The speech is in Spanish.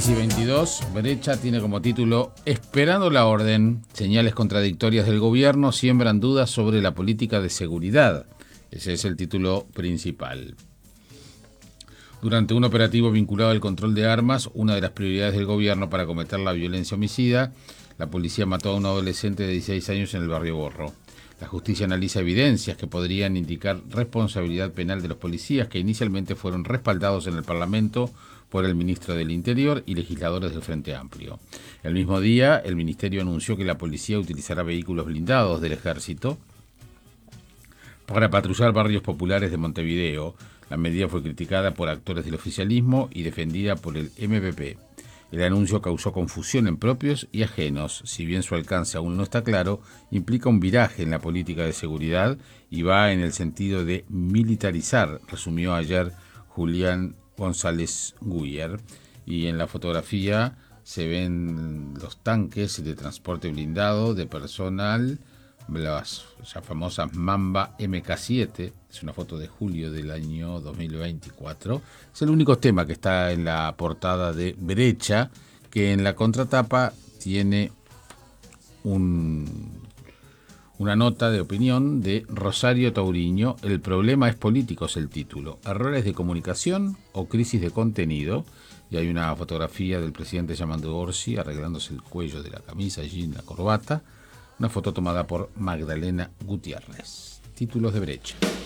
6:22, Brecha tiene como título Esperando la orden, señales contradictorias del gobierno siembran dudas sobre la política de seguridad. Ese es el título principal. Durante un operativo vinculado al control de armas, una de las prioridades del gobierno para cometer la violencia homicida, la policía mató a un adolescente de 16 años en el barrio Gorro. La justicia analiza evidencias que podrían indicar responsabilidad penal de los policías que inicialmente fueron respaldados en el Parlamento por el ministro del Interior y legisladores del Frente Amplio. El mismo día, el ministerio anunció que la policía utilizará vehículos blindados del Ejército para patrullar barrios populares de Montevideo. La medida fue criticada por actores del oficialismo y defendida por el MPP. El anuncio causó confusión en propios y ajenos. Si bien su alcance aún no está claro, implica un viraje en la política de seguridad y va en el sentido de militarizar, resumió ayer Julián González Guyer. Y en la fotografía se ven los tanques de transporte blindado de personal, las ya famosas Mamba MK7, es una foto de julio del año 2024. Es el único tema que está en la portada de Brecha, que en la contratapa tiene una nota de opinión de Rosario Tauriño. El problema es político, es el título. ¿Errores de comunicación o crisis de contenido? Y hay una fotografía del presidente llamando Orsi, arreglándose el cuello de la camisa, allí en la corbata. Una foto tomada por Magdalena Gutiérrez. Títulos de Brecha.